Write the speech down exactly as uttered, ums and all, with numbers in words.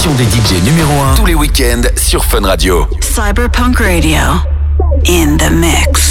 sélection des D J numéro un tous les week-ends sur Fun Radio. Cyberpunk Radio, in the mix.